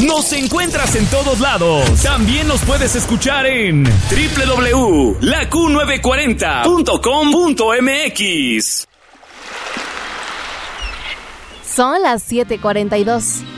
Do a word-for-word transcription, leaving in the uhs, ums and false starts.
Nos encuentras en todos lados. También nos puedes escuchar en doble u doble u doble u punto la Q novecientos cuarenta punto com punto m x. Son las siete cuarenta y dos.